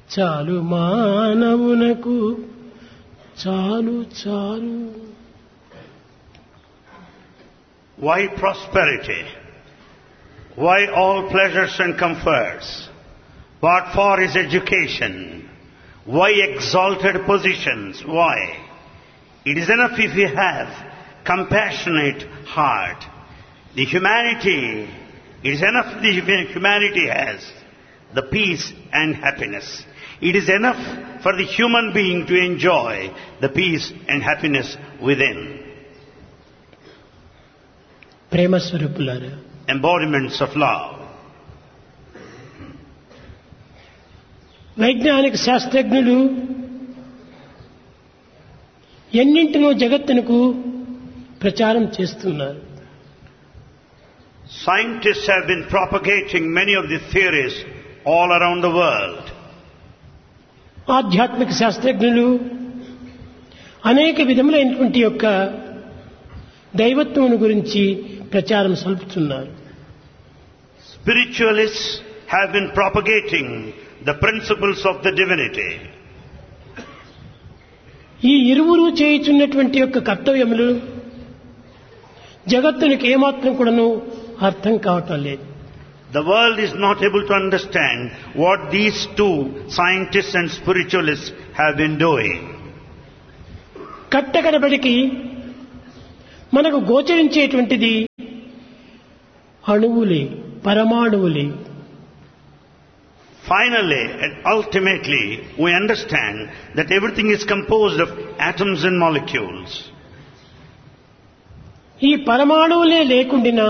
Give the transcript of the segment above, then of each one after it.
చాలు మానవునకు చాలు చాలు. Why prosperity? Why all pleasures and comforts? What for is education? Why exalted positions? Why? It is enough if you have compassionate heart. The humanity, it is enough the humanity has the peace and happiness. It is enough for the human being to enjoy the peace and happiness within. ప్రేమ స్వరూపులారా, Embodiments of love. వైజ్ఞానిక శాస్త్రజ్ఞులు ఎన్నింటినో జగత్తునకు ప్రచారం చేస్తున్నారు. Scientists have been propagating many of the theories all around the world. ఆధ్యాత్మిక శాస్త్రజ్ఞులు అనేక విధములైనటువంటి యొక్క దైవత్వమును గురించి ప్రచారం సల్పుతున్నారు. Spiritualists have been propagating the principles of the divinity. ఈ ఇరువురు చేయుచున్నటువంటి యొక్క కర్తవ్యములు జగత్తునికి ఏమాత్రం కూడాను అర్థం కావటం లేదు. The world is not able to understand what these two scientists and spiritualists have been doing. కట్టకడబడికి మనకు గోచరించేటువంటిది అణువులే, పరమాణువులే. Finally and ultimately we understand that everything is composed of atoms and molecules. ఈ పరమాణువులే లేకుండినా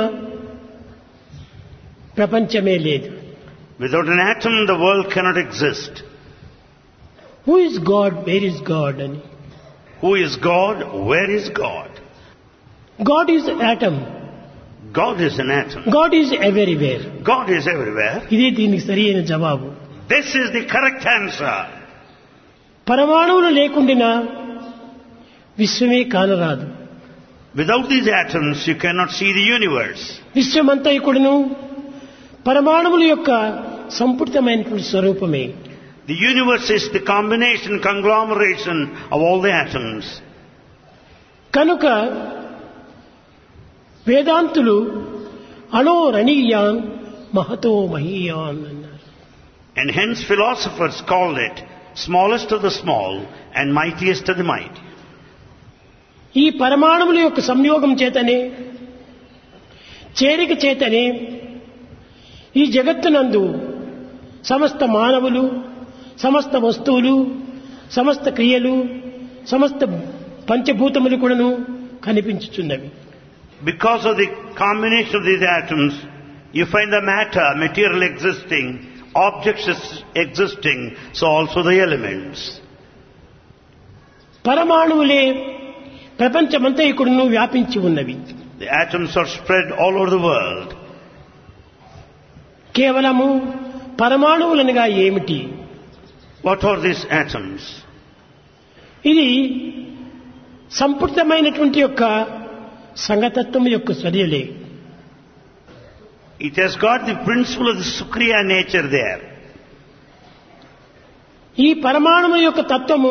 ప్రపంచమే లేదు. Without an atom the world cannot exist. Who is God, where is God అని. Who is God? Where is God? God is atom. God is an atom. God is everywhere. God is everywhere. ఇదే దీనికి సరి అయిన జవాబు. This is the correct answer. పరమాణువులు లేకుండినా విశ్వమే కానరాదు. Without these atoms you cannot see the universe. విశ్వమంతైకుడును పరమాణువుల యొక్క సంపుటితమైనటువంటి స్వరూపమే. The universe is the combination, conglomeration of all the atoms. కనుక వేదాంతులు అణోరణీయాన్ మహతో మహీయాన్ అన్నారు. And hence philosophers called it smallest of the small and mightiest of the mighty. ఈ పరమాణువుల యొక్క సంయోగం చేతనే, చేరిక చేతనే ఈ జగత్తునందు సమస్త మానవులు, సమస్త వస్తువులు, సమస్త క్రియలు, సమస్త పంచభూతములు కూడాను కనిపించుచున్నవి. Because of the combination of these atoms, you find the matter, material existing, objects existing, so also the elements. పరమాణువులే ప్రపంచమంతైకుడును వ్యాపించి ఉన్నవి. The atoms are spread all over the world. కేవలము పరమాణువులనగా ఏమిటి? What are these atoms? ఇది సంపుటితమైనటువంటి యొక్క సంగతత్వం యొక్క చర్యలే. It has got the principle of the Sukriya nature there. ఈ పరమాణువు యొక్క తత్వము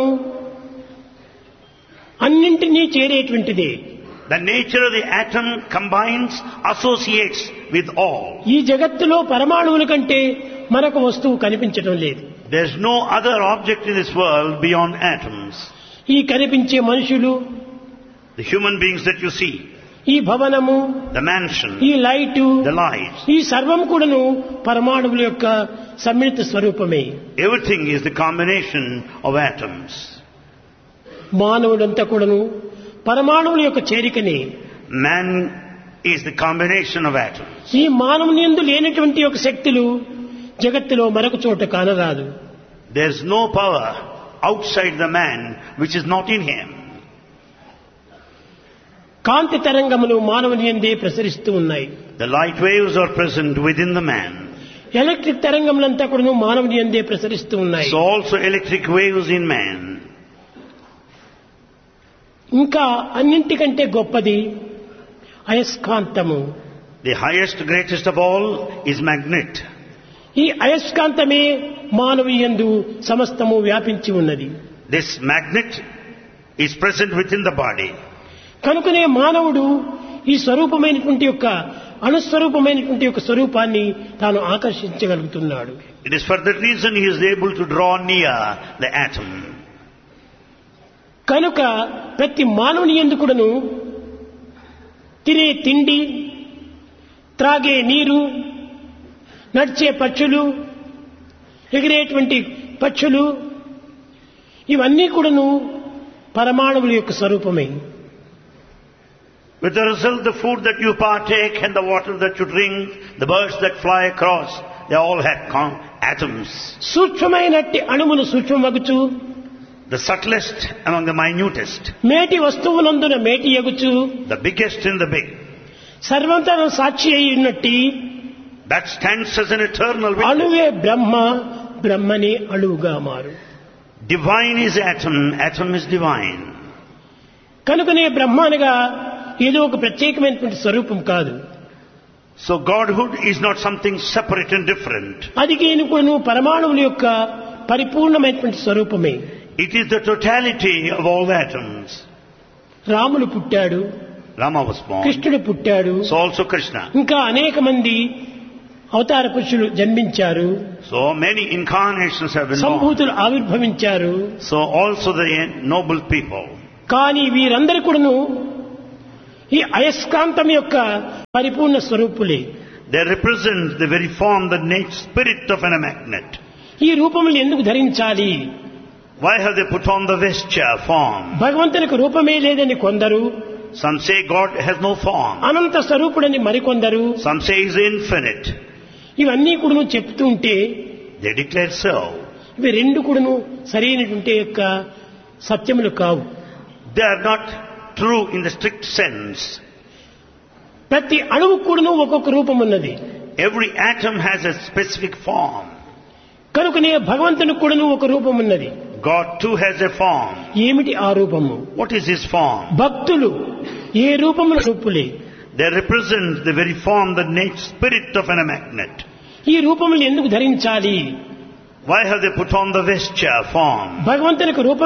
అన్నింటినీ చేరేటువంటిదే. The nature of the atom combines, associates with all. ఈ జగత్తులో పరమాణువుల కంటే మరొక వస్తువు కనిపించడం లేదు. There is no other object in this world beyond atoms. ఈ కనిపించే మనుషులు, The human beings that you see, ఈ భవనము, the mansion, ఈ లైటు, the lights, ఈ సర్వం కూడాను పరమాణువుల యొక్క సమ్మిళిత స్వరూపమే. everything is the combination of atoms. మానవుడంతా కూడాను పరమాణువుల యొక్క చేరికనే. Man is the combination of atoms. ఈ మానవుని యందు లేనటువంటి ఒక శక్తులు జగత్తులో మరొక చోట కానరాదు. There is no power outside the man which is not in him. కాంతి తరంగములు మానవుని యందే ప్రసరిస్తూ ఉన్నాయి. The light waves are present within the man. Electric తరంగములంతా కూడా మానవుని యందే ప్రసరిస్తూ ఉన్నాయి. So also electric waves in man. ఇంకా అన్నింటికంటే గొప్పది అయస్కాంతము. The highest, greatest of all is magnet. ఈ అయస్కాంతమే మానవీయందు సమస్తము వ్యాపించి ఉన్నది. This magnet is present within the body. కనుకనే మానవుడు ఈ స్వరూపమైనటువంటి యొక్క అణుస్వరూపమైనటువంటి యొక్క స్వరూపాన్ని తాను ఆకర్షించగలుగుతున్నాడు. It is for that reason he is able to draw near the atom. కనుక ప్రతి మానవుని యందు కూడాను తినే తిండి, త్రాగే నీరు, నడిచే పక్షులు, ఎగిరేటువంటి పక్షులు ఇవన్నీ కూడాను పరమాణువుల యొక్క స్వరూపమే. With the result, the food that you partake and the water that you drink, the birds that fly across, they all have atoms. సూక్ష్మమైనట్టి అణువులు సూక్ష్మమగుచు, The subtlest among the minutest, మేటి వస్తువులందున మేటి ఎగుచు, the biggest in the big, సర్వంతర సాక్షి అయి ఉన్నట్టి that stands as an eternal witness. అణువే బ్రహ్మ, బ్రహ్మనే అణువుగా మారు. Divine is atom, atom is divine. కనుకనే బ్రహ్మ అనగా ఏదో ఒక ప్రత్యేకమైనటువంటి స్వరూపం కాదు. So Godhood is not something separate and different. అది కేనుకొను పరమాణువుల యొక్క పరిపూర్ణమైనటువంటి స్వరూపమే. It is the totality of all the atoms. రాముడు పుట్టాడు, Rama was born. కృష్ణుడు పుట్టాడు, So also Krishna. ఇంకా అనేక మంది అవతార పురుషులు జన్మించారు, So many incarnations have been born. సంభూతులు ఆవిర్భవించారు. So also the noble people. కానీ వీరందరూ కూడాను ఈ అయస్కాంతం యొక్క పరిపూర్ణ స్వరూపులే. They represent the very form, the nature, spirit of a magnet. ఈ రూపములు ఎందుకు ధరించాలి? Why have they put on the vesture form? భగవంతునికి రూపమే లేదని కొందరు, Some say God has no form. అనంత స్వరూపుడని మరికొందరు, Some say He is infinite. ఇవన్నీ కూడాను చెప్తూ ఉంటే They declare so. ఇవి రెండు కూడాను సరైనటువంటి యొక్క సత్యములు కావు. They are not true in the strict sense. ప్రతి అణువు కూడాను ఒక్కొక్క రూపం ఉన్నది. Every atom has a specific form. కనుకనే భగవంతునికి కూడాను ఒక రూపం ఉన్నది. God too has a form. ఏమిటి ఆ రూపము? What is His form? భక్తులు ఏ రూపముల రూపులే. They represent the very form, the nature, spirit of a magnet. ఈ రూపములు ఎందుకు ధరించాలి? Why have they put on the vesture form? భగవంతునికి రూపం